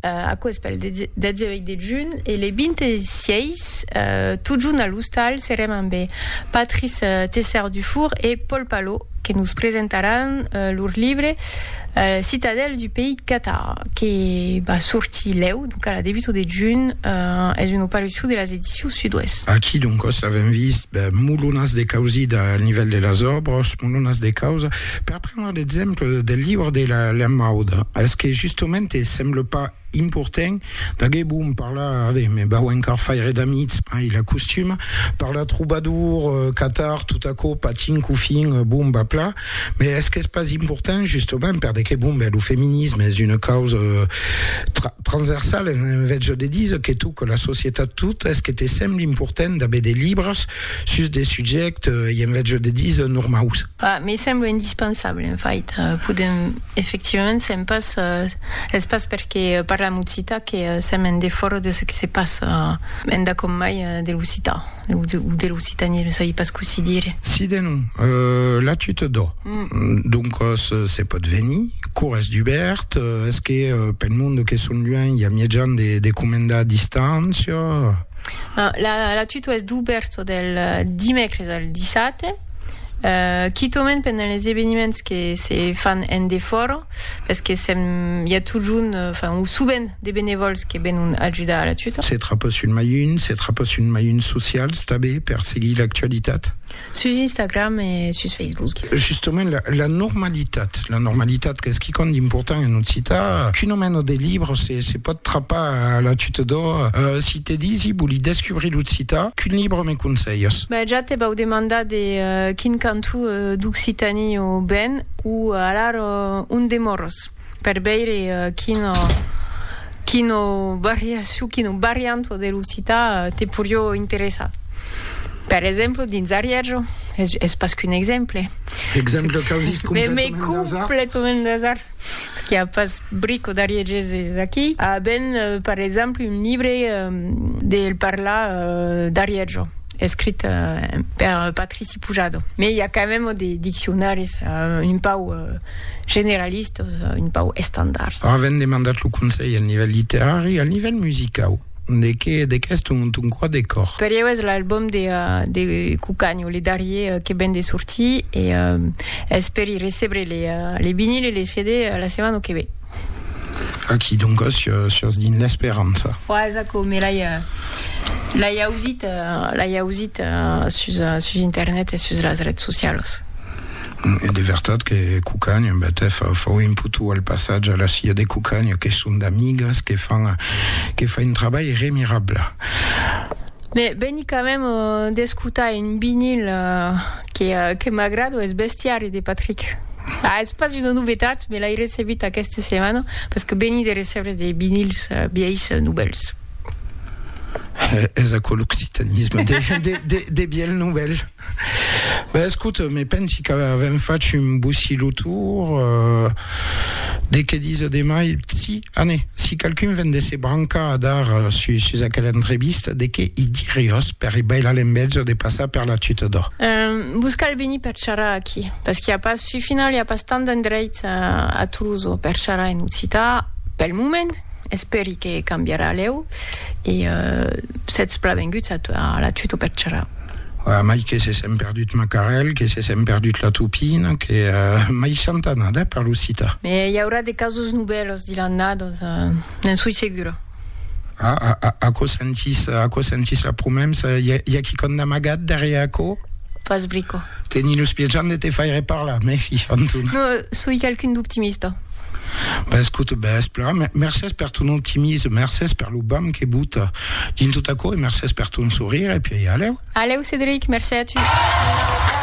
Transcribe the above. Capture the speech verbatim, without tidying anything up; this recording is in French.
uh, a cos pel dezevei de giun e le vintesei uh, tot giun a l'Hostal serem amb Patrice uh, Tesser Dufour e Paul Palot que nous presentaran uh, leur livre uh, Citadelle du pays Qatar que va sortir leu donc à la début de giun uh, és una parució de les edicions Sud-Ouest. Aquí donc os l'avem vist ben, mulunas de causi al nivell de les obres, mulunas de causa per prendre l'exemple del livre de la, la Mauda. Est-ce que justement te semble pas important d'haver boom par là, allez, mais bah encore faire d'amites, il a costume, par la troubadour, euh, Qatar, tout à coup, patine, coufing, boom, bah plat. Mais est-ce que c'est pas important, justement, per que boom, ben, le féminisme est une cause euh, tra- transversale, en fait, je te dis que tout, que la société toute, est-ce que te semble important d'avoir des livres sur des sujets, euh, et en fait, je te dis, normaux? Ah, mais il semble indispensable, en fait. Euh, podem, effectivement, ça me passe, euh, es pas perché par la mucita che sem en deforo de ce qui se passe uh, en da com mai uh, de l'Occità ou de, de l'Occitanie, ne sais pas ce que si dire. Si de nous, euh, là tu te dois. Mm. Donc euh, c'est pas de venir, cours d'Hubert, euh, est-ce que euh, per le monde che sono loin, il y a mieux des des commandes à distance? Uh, la la tuto est d'Hubert del dimecres al dissabte. Uh, qui tomen pendant les événements que se fan en deforo parce que il y a toujours enfin ou souvent des bénévoles qui viennent aider à la tuto. C'est trapo sur une maillune, c'est trapo sur une maillune sociale, stabé, perséguir l'actualité. Sur Instagram et sur Facebook. Justement, la, la normalité, la normalité, qu'est-ce qui compte d'important en notre site? Qu'une mène des livres, c'est, c'est pas de trappa à la tuto d'or. Euh, si te dis, si vous voulez découvrir l'autre site, qu'une livre me conseille? Ben, déjà, te va demander des, euh, kin cantu euh, d'Occitanie au ben, ou alors euh, un de moros. Per veire, euh, kino, kino variazione, kino varianto dell'Occità, te purio interessare. Per esempio, din Zarieggio, è, è pas qu'un exemple. Exemple quasi complètement mais, mais complètement d'hasard. Parce qu'il n'y a pas brico d'Ariegese aquí. Ah ben, euh, par exemple, un livre euh, del parla euh, d'Arieggio, écrit euh, par Patrice Pujado. Mais il y a quand même des dictionnaires, euh, une pau euh, généraliste, une pau standard. Avant de demander le conseil à niveau littéraire, à niveau musical. De che de che un un quoi décor. Per io è l'album de uh, de Cucagno, le derniers uh, che ben de sorti e uh, speri ricevere le uh, le vinili e le C D uh, la settimana che ve. Aquí donc sur sur din l'espéranza. Ouais, esatto, mais là il y a là il y a aussi là il y a aussi sur sur internet et sur les réseaux sociaux. E de verdad che Cucagno invece fa, fa un puto al passaggio alla figlia di Cucagno che sono d'amigas che fanno che fa un lavoro remirable. Mais beni quand même euh, d'escutar un vinyle euh, che uh, che m'agrado è Bestiari di Patrick. Ah, è pas une nouveauté, mais l'hai ricevuta questa settimana parce que beni de recevoir des vinyles uh, vieilles uh, nouvelles. És a l'occitanisme de, de, de, de bielles nouvelles. Ben, écoute, mais pensi que avem fatto un bussi tour euh, de che dice de mai si, ane, si qualcuno vendesse branca a dar su, su aquella entrevista de che i dirios per i baila l'embezzo de passare per la tuta d'or. Um, busca il veni per Ciara qui, parce qu'il y a pas, fi final, il y a pas tant d'endroits a, a Toulouse per Ciara in Ucita, per il moment. Speri che cambierà leu e uh, set splavengut a la tuto per Ciara. Ouais, mai che se sem perdut Macarel, che se sem perdut la Tupina, che uh, mai Santanada per l'Ucita. Mais il y aura des casos nouvelles di l'annados, uh, non suis sicuro. Ah, a, a, a co sentis, a co sentis la promessa, il y a qui condamagat derrière co? Pas brico. Teni lo spieggiando te fai reparla, me fi fantuna. No, sui quelqu'un d'optimista. Ben, écoute, ben, espère, merci per ton optimisme, merci per l'ubam che butta din tout à coup, et merci per ton sourire, et puis allez. Allez, Cédric, merci à tu.